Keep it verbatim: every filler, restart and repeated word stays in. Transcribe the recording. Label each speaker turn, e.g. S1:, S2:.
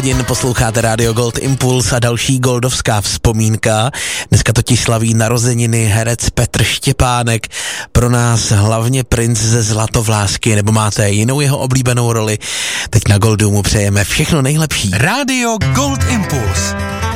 S1: Hodin posloucháte Radio Gold Impuls a další goldovská vzpomínka. Dneska totiž slaví narozeniny herec Petr Štěpánek. Pro nás hlavně princ ze Zlatovlásky, nebo máte jinou jeho oblíbenou roli. Teď na Goldu mu přejeme všechno nejlepší.
S2: Radio Gold Impuls.